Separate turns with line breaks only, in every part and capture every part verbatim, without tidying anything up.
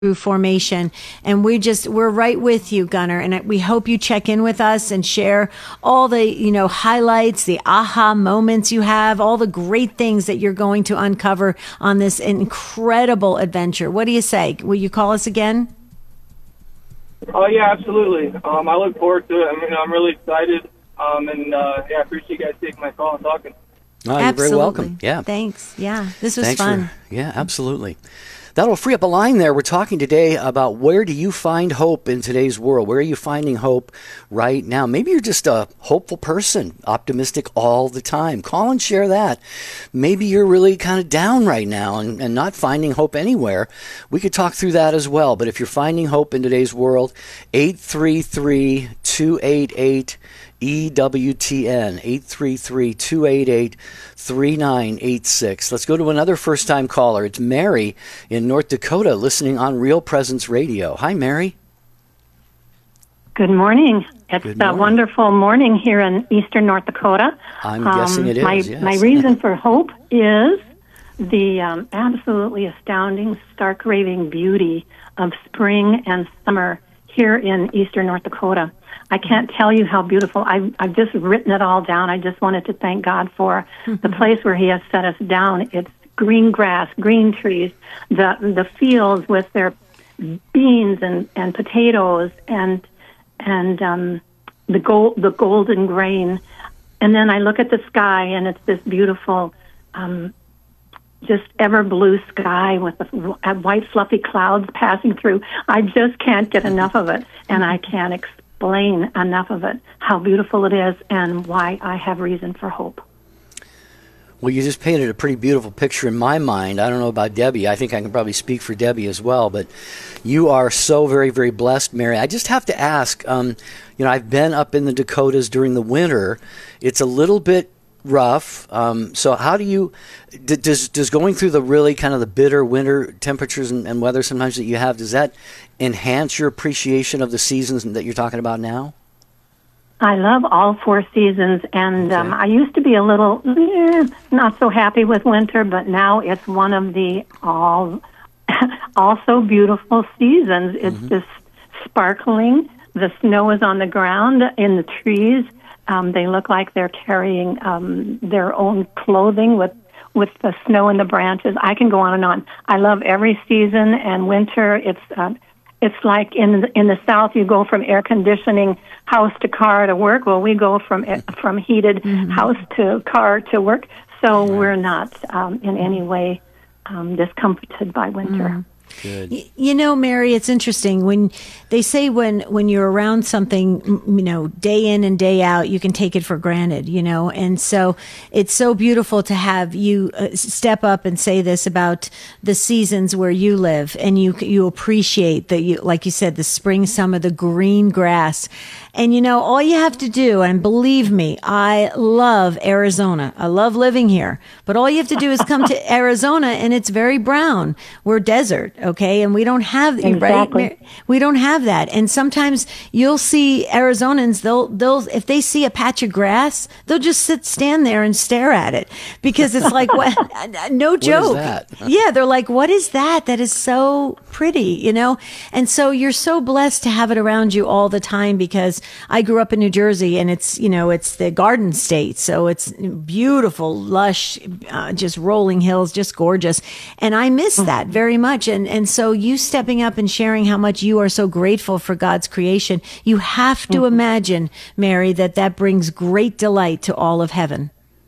formation, and we just we're right with you, Gunnar, and we hope you check in with us and share all the you know highlights, the aha moments you have, all the great things that you're going to uncover on this incredible adventure. What do you say? Will you call us again?
Oh yeah, absolutely. Um, I look forward to it. I mean, I'm really excited, um, and uh, yeah, I appreciate you guys taking my call and talking.
Oh, you're
Absolutely.
very welcome. Yeah.
Thanks. Yeah, this was
Thanks
fun.
For, yeah, absolutely. That'll free up a line there. We're talking today about where do you find hope in today's world? Where are you finding hope right now? Maybe you're just a hopeful person, optimistic all the time. Call and share that. Maybe you're really kind of down right now and, and not finding hope anywhere. We could talk through that as well. But if you're finding hope in today's world, eight three three, two eight eight, E W T N, eight three three, two eight eight, three nine eight six. Let's go to another first-time caller. It's Mary in North Dakota listening on Real Presence Radio. Hi, Mary.
Good morning. It's
Good morning.
a wonderful morning here in eastern North Dakota.
I'm guessing it is,
my,
yes.
My reason for hope is the um, absolutely astounding, stark raving beauty of spring and summer here in eastern North Dakota. I can't tell you how beautiful. I've, I've just written it all down. I just wanted to thank God for the place where He has set us down. It's green grass, green trees, the the fields with their beans and, and potatoes and and um, the gold the golden grain. And then I look at the sky, and it's this beautiful, um, just ever blue sky with the white fluffy clouds passing through. I just can't get enough of it, and I can't explain enough of it, how beautiful it is, and why I have reason for hope.
Well, you just painted a pretty beautiful picture in my mind. I don't know about Debbie. I think I can probably speak for Debbie as well, but you are so very, very blessed, Mary. I just have to ask, um, you know, I've been up in the Dakotas during the winter. It's a little bit rough. Um, so how do you, d- does does going through the really kind of the bitter winter temperatures and, and weather sometimes that you have, does that enhance your appreciation of the seasons that you're talking about now?
I love all four seasons, and um, I used to be a little eh, not so happy with winter, but now it's one of the all also beautiful seasons. It's
Mm-hmm.
just sparkling. The snow is on the ground in the trees. Um, they look like they're carrying um, their own clothing with with the snow in the branches. I can go on and on. I love every season, and winter, it's uh, it's like in the, in the South, you go from air conditioning house to car to work. Well, we go from from heated mm-hmm. house to car to work, so right. we're not um, in any way um, discomforted by winter.
Mm.
Good.
Y- You know, Mary, it's interesting when they say when, when you're around something, m- you know, day in and day out, you can take it for granted, you know, and so it's so beautiful to have you uh, step up and say this about the seasons where you live, and you you appreciate that, you like you said, the spring, summer, the green grass. And, you know, all you have to do, and believe me, I love Arizona. I love living here. But all you have to do is come to Arizona, and it's very brown. We're desert, okay? And we don't have,
exactly.
right? We don't have that. And sometimes you'll see Arizonans, they'll, they'll, if they see a patch of grass, they'll just sit, stand there and stare at it. Because it's like, what? No joke.
What is that?
Yeah, they're like, what is that? That is so pretty, you know? And so you're so blessed to have it around you all the time, because I grew up in New Jersey, and it's, you know, it's the Garden State. So it's beautiful, lush, uh, just rolling hills, just gorgeous. And I miss that very much. And, and so you stepping up and sharing how much you are so grateful for God's creation, you have to imagine, Mary, that that brings great delight to all of heaven.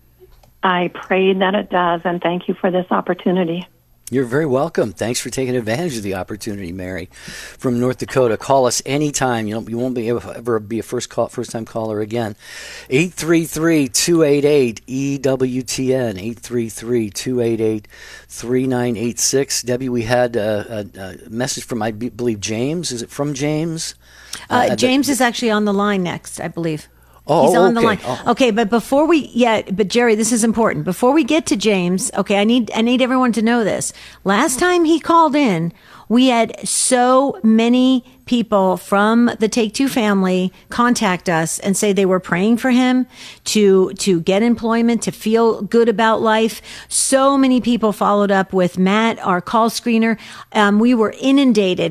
I pray that it does, and thank you for this opportunity.
You're very welcome. Thanks for taking advantage of the opportunity, Mary, from North Dakota. Call us anytime. You, know, you won't be able to ever be a first call, first-time caller again. eight three three, two eight eight, E W T N, eight three three, two eight eight, three nine eight six. Debbie, we had a, a, a message from, I believe, James. Is it from James?
Uh,
Uh,
James
the,
is actually on the line next, I believe.
Oh,
He's on the
okay.
line.
Oh.
Okay, but before we, yeah, but Jerry, this is important. Before we get to James, okay, I need, I need everyone to know this. Last time he called in, we had so many people from the Take Two family contact us and say they were praying for him to to get employment, to feel good about life. So many people followed up with Matt, our call screener. Um, we were inundated